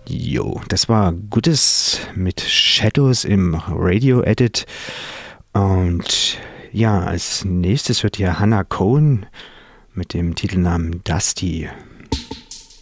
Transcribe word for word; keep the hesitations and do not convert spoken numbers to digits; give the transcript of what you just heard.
Jo, das war Gutes mit Shadows im Radio-Edit. Und ja, als nächstes wird hier Hannah Cohen mit dem Titelnamen Dusty